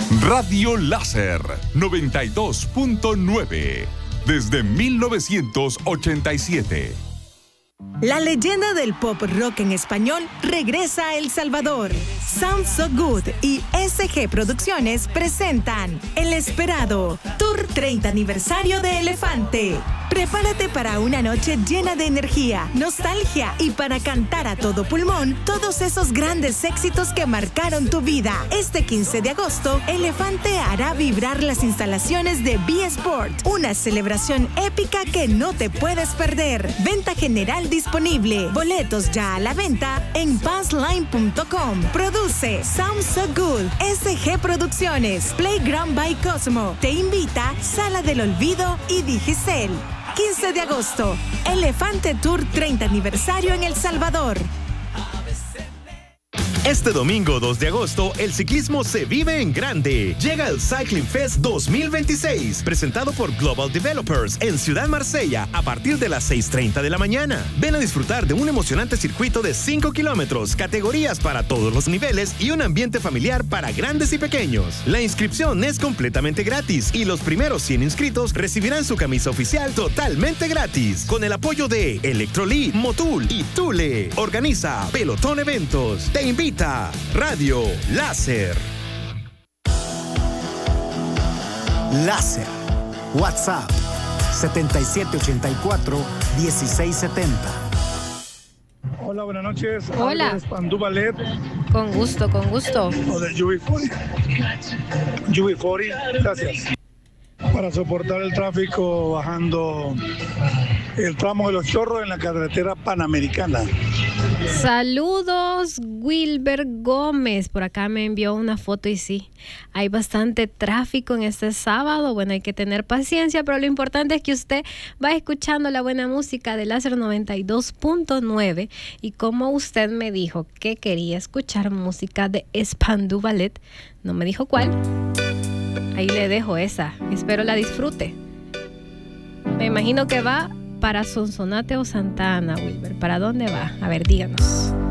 Radio Láser 92.9 desde 1987. La leyenda del pop rock en español regresa a El Salvador. Sound So Good y SG Producciones presentan el esperado Tour 30 Aniversario de Elefante. Prepárate para una noche llena de energía, nostalgia y para cantar a todo pulmón todos esos grandes éxitos que marcaron tu vida. Este 15 de agosto, Elefante hará vibrar las instalaciones de B-Sport, una celebración épica que no te puedes perder. Venta general disponible. Boletos ya a la venta en passline.com. Produce Sound So Good, SG Producciones, Playground by Cosmo. Te invita Sala del Olvido y Digicel. 15 de agosto, Elefante Tour 30 Aniversario en El Salvador. Este domingo 2 de agosto, el ciclismo se vive en grande. Llega el Cycling Fest 2026, presentado por Global Developers en Ciudad Marsella a partir de las 6:30 de la mañana. Ven a disfrutar de un emocionante circuito de 5 kilómetros, categorías para todos los niveles y un ambiente familiar para grandes y pequeños. La inscripción es completamente gratis y los primeros 100 inscritos recibirán su camisa oficial totalmente gratis. Con el apoyo de Electrolit, Motul y Thule. Organiza Pelotón Eventos. Te invita Radio Láser. Láser. WhatsApp 7784-1670. Hola, buenas noches. Hola. Spandau Ballet. Con gusto, con gusto. O de UB40. UB40, gracias. Para soportar el tráfico bajando el tramo de Los Chorros en la carretera Panamericana. Saludos, Wilber Gómez. Por acá me envió una foto y sí, hay bastante tráfico en este sábado. Bueno, hay que tener paciencia, pero lo importante es que usted va escuchando la buena música de Láser 92.9 y como usted me dijo que quería escuchar música de Spandau Ballet, no me dijo cuál. Ahí le dejo esa. Espero la disfrute. Me imagino que va para Sonsonate o Santa Ana, Wilber. ¿Para dónde va? A ver, díganos.